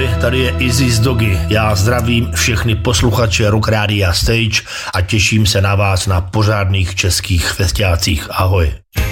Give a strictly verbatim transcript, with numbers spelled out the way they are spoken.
Ahoj, tady je Izzy z Dogy. Já zdravím všechny posluchače Rock Rádia Stage a těším se na vás na pořádných českých festiácích. Ahoj.